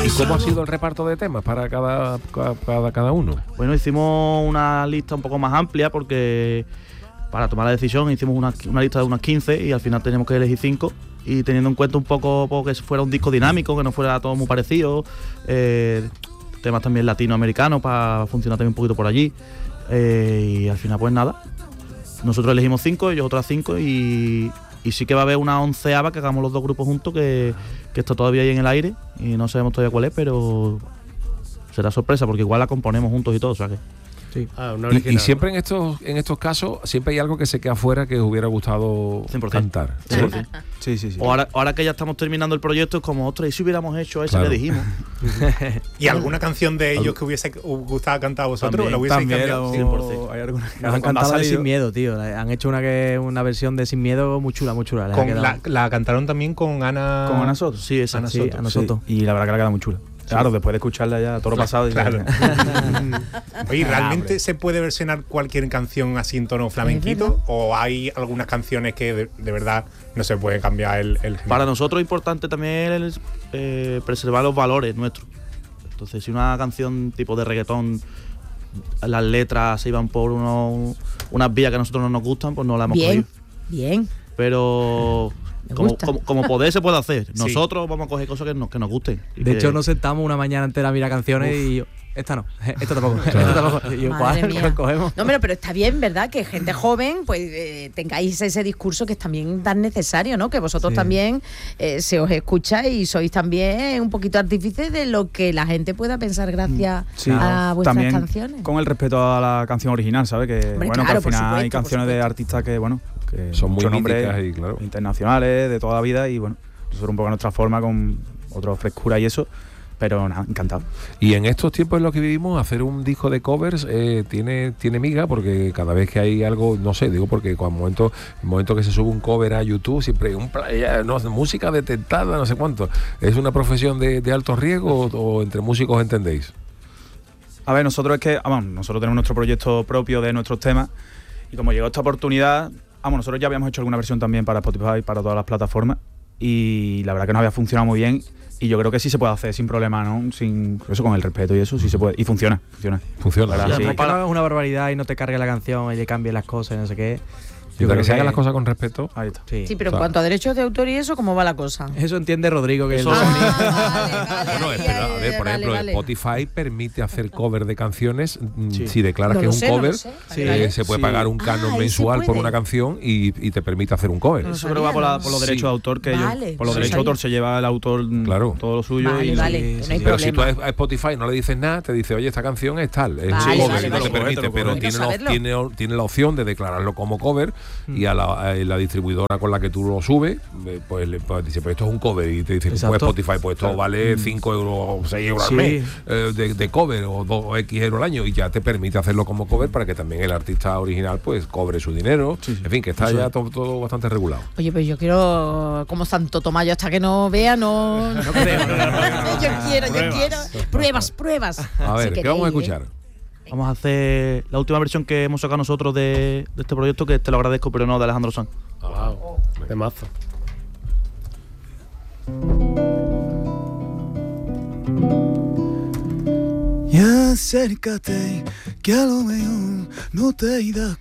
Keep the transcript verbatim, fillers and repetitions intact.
¿Y cómo ha sido el reparto de temas para cada, cada, cada uno? Bueno, hicimos una lista un poco más amplia porque para tomar la decisión hicimos una, una lista de unas quince y al final teníamos que elegir cinco. Y teniendo en cuenta un poco, poco que fuera un disco dinámico, que no fuera todo muy parecido, eh, temas también latinoamericanos para funcionar también un poquito por allí. Eh, y al final pues nada, nosotros elegimos cinco, ellos otras cinco y, y sí que va a haber una onceava que hagamos los dos grupos juntos que, que está todavía ahí en el aire y no sabemos todavía cuál es, pero será sorpresa porque igual la componemos juntos y todo, o sea que... Sí. Ah, y, y siempre en estos en estos casos siempre hay algo que se queda afuera que os hubiera gustado cien por ciento cantar. cien por ciento Sí, sí, sí. O ahora, ahora que ya estamos terminando el proyecto es como, ostras, ¿y si hubiéramos hecho esa Claro. que dijimos? ¿Y alguna canción de ellos que hubiese gustado cantar a vosotros? También, ¿La hubiese También, cambiado? o- cien por ciento hay algunas que Nos han cuando ha cantado la de salido- Sin Miedo, tío. Han hecho una que una versión de Sin Miedo muy chula, muy chula. Les ha Con quedado- la, la cantaron también con Ana... con Ana Soto. Sí, esa. Ana Sí, Soto. a nosotros. Sí, y la verdad que le ha quedado muy chula. Claro, después de escucharla ya todo lo pasado. Claro. Y Oye, ¿realmente hombre. se puede versionar cualquier canción así en tono flamenquito? ¿O hay algunas canciones que de, de verdad no se puede cambiar el, el género? Para nosotros es importante también eh, preservar los valores nuestros. Entonces, si una canción tipo de reggaetón, las letras se iban por unos, unas vías que a nosotros no nos gustan, pues no las hemos Bien, cogido. bien. Pero Me como, gusta. como, como poder se puede hacer. Sí. Nosotros vamos a coger cosas que nos, que nos gusten. Y De que- hecho, nos sentamos una mañana entera a mirar canciones y yo, esta no, esta tampoco, esta tampoco. Y yo, Madre ¿cuál? mía. ¿Cuál cogemos? No, pero, pero está bien, ¿verdad? Que gente joven, pues eh, tengáis ese discurso que es también tan necesario, ¿no? Que vosotros Sí. también eh, se os escucha y sois también un poquito artífices de lo que la gente pueda pensar gracias Sí, a vuestras también canciones. con el respeto a la canción original, ¿sabes? Que Hombre, bueno, claro, que al por final supuesto, hay por canciones de supuesto. artistas que bueno, que Son muy muchos nombres míticas y claro. internacionales de toda la vida y bueno, nosotros un poco a nuestra forma con otra frescura y eso, pero nada, encantado. Y en estos tiempos en los que vivimos, hacer un disco de covers eh, tiene, tiene miga, porque cada vez que hay algo, no sé, digo porque cuando momento, el momento que se sube un cover a YouTube, siempre hay un playa, no, música detectada, no sé cuánto. ¿Es una profesión de, de alto riesgo o, o entre músicos entendéis? A ver, nosotros es que, vamos, nosotros tenemos nuestro proyecto propio de nuestros temas y como llegó esta oportunidad, vamos, nosotros ya habíamos hecho alguna versión también para Spotify, para todas las plataformas y la verdad que nos había funcionado muy bien y yo creo que sí se puede hacer sin problema, ¿no? Sin eso, con el respeto y eso, sí se puede. Y funciona, funciona. Funciona. Verdad, Ya, sí. es que no hagas una barbaridad y no te cargue la canción y le cambies las cosas y no sé qué. Y para que se hagan las cosas con respeto. Ahí está. Sí. Sí, pero en Claro. cuanto a derechos de autor y eso, ¿cómo va la cosa? Eso entiende Rodrigo, que Eso él- lo- Ah, vale, Bueno, vale, espera, a vale, ver, por vale, ejemplo, vale. Spotify permite hacer cover de canciones. mm, Sí. Si declaras No que lo es un sé, no lo cover, sé. Sí. eh, Vale. se puede Sí. pagar un Ah, canon ahí se mensual por puede. una canción y, y te permite hacer un cover. No Eso sabía, creo que va por, la- no. por los Sí. derechos de autor, que Vale, ellos, por los sí, derechos de sabía. autor se lleva el autor mm, Claro. todo lo suyo. Vale, y, vale, y- que no hay Pero si tú problema. a Spotify no le dices nada, te dice, oye, esta canción es tal, es Vale, un cover vale, y no vale. te permite, Bueno pero tiene la, saberlo. tiene, tiene la opción de declararlo como cover y a la, a la distribuidora con la que tú lo subes, eh, pues le pues, dice, pues esto es un cover y te dice, pues Exacto. Spotify, pues esto vale cinco euros o seis euros Sí. al mes eh, de, de cover o dos o X euros al año y ya te permite hacerlo como cover para que también el artista original pues cobre su dinero. Sí, sí. En fin, que está Eso ya es. todo, todo bastante regulado. Oye, pues yo quiero, como Santo Tomayo, hasta que no vea, no... No creo, no, no, no. yo quiero, yo quiero. Pruebas, pruebas. A ver, Si ¿qué vamos a queréis, ¿eh? escuchar? Vamos a hacer la última versión que hemos sacado nosotros de, de este proyecto, que te lo agradezco, pero no, de Alejandro Sanz. Wow, de mazo. Y acércate, que a lo mejor no te das